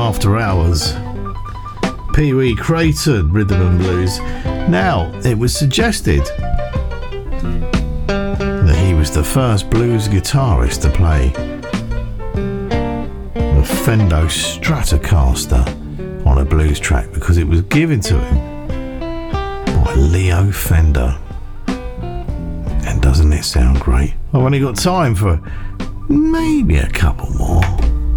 After Hours. Pee Wee Creighton, Rhythm and Blues. Now, it was suggested that he was the first blues guitarist to play the Fender Stratocaster on a blues track because it was given to him by Leo Fender. And doesn't it sound great? I've only got time for maybe a couple more.